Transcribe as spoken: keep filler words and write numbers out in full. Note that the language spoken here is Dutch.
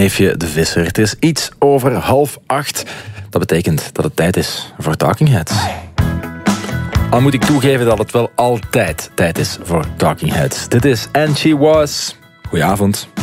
Eefje de Visser. Het is iets over half acht. Dat betekent dat het tijd is voor Talking Heads. Al moet ik toegeven dat het wel altijd tijd is voor Talking Heads. Dit is And She Was. Goedenavond.